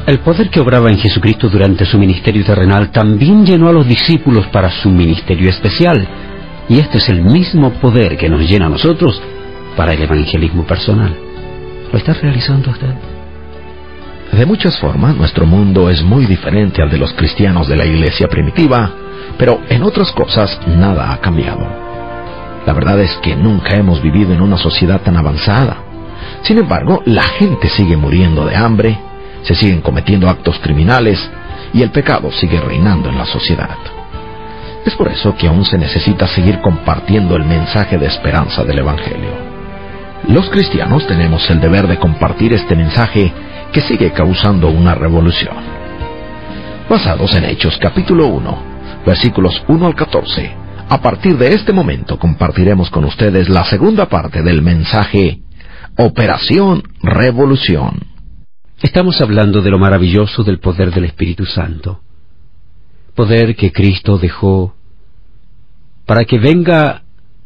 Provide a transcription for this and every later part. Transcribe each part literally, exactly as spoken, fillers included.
El poder que obraba en Jesucristo durante su ministerio terrenal también llenó a los discípulos para su ministerio especial. Y este es el mismo poder que nos llena a nosotros para el evangelismo personal. ¿Lo está realizando usted? De muchas formas, nuestro mundo es muy diferente al de los cristianos de la iglesia primitiva, pero en otras cosas nada ha cambiado. La verdad es que nunca hemos vivido en una sociedad tan avanzada. Sin embargo, la gente sigue muriendo de hambre, se siguen cometiendo actos criminales y el pecado sigue reinando en la sociedad. Es por eso que aún se necesita seguir compartiendo el mensaje de esperanza del Evangelio. Los cristianos tenemos el deber de compartir este mensaje que sigue causando una revolución. Basados en Hechos capítulo uno, versículos uno al catorce, a partir de este momento compartiremos con ustedes la segunda parte del mensaje Operación Revolución. Estamos hablando de lo maravilloso del poder del Espíritu Santo. Poder que Cristo dejó para que venga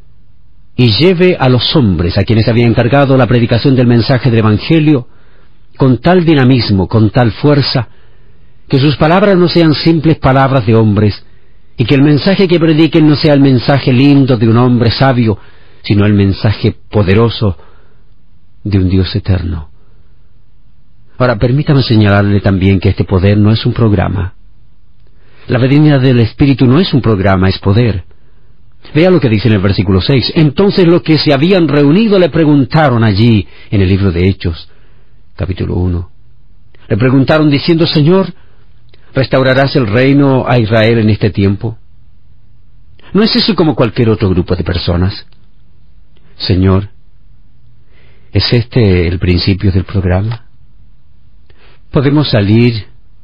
y lleve a los hombres a quienes había encargado la predicación del mensaje del Evangelio con tal dinamismo, con tal fuerza, que sus palabras no sean simples palabras de hombres, y que el mensaje que prediquen no sea el mensaje lindo de un hombre sabio, sino el mensaje poderoso de un Dios eterno. Ahora, permítame señalarle también que este poder no es un programa. La venida del Espíritu no es un programa, es poder. Vea lo que dice en el versículo seis. Entonces los que se habían reunido le preguntaron allí, en el libro de Hechos, capítulo uno. Le preguntaron diciendo, Señor, ¿restaurarás el reino a Israel en este tiempo? ¿No es eso como cualquier otro grupo de personas? Señor, ¿es este el principio del programa? Podemos salir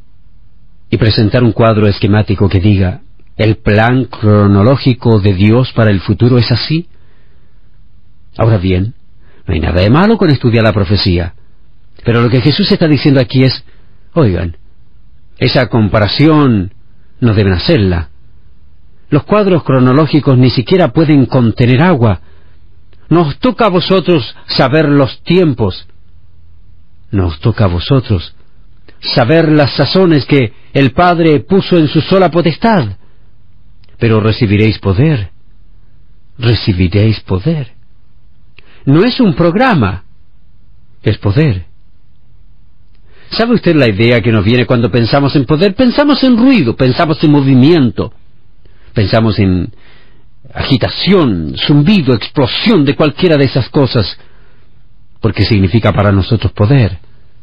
y presentar un cuadro esquemático que diga, ¿el plan cronológico de Dios para el futuro es así? Ahora bien, no hay nada de malo con estudiar la profecía, pero lo que Jesús está diciendo aquí es, oigan, esa comparación no deben hacerla. Los cuadros cronológicos ni siquiera pueden contener agua. Nos toca a vosotros saber los tiempos. Nos toca a vosotros saber las sazones que el Padre puso en su sola potestad. Pero recibiréis poder. Recibiréis poder. No es un programa, es poder. ¿Sabe usted la idea que nos viene cuando pensamos en poder? Pensamos en ruido, pensamos en movimiento, pensamos en agitación, zumbido, explosión de cualquiera de esas cosas, porque significa para nosotros poder.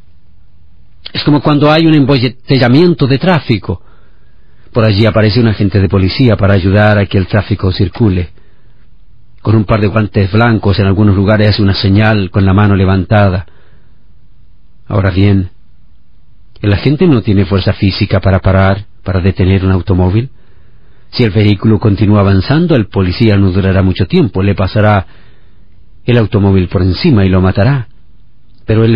Es como cuando hay un embotellamiento de tráfico. Por allí aparece un agente de policía para ayudar a que el tráfico circule. Con un par de guantes blancos en algunos lugares hace una señal con la mano levantada. Ahora bien, el agente no tiene fuerza física para parar, para detener un automóvil. Si el vehículo continúa avanzando, el policía no durará mucho tiempo, le pasará el automóvil por encima y lo matará. Pero él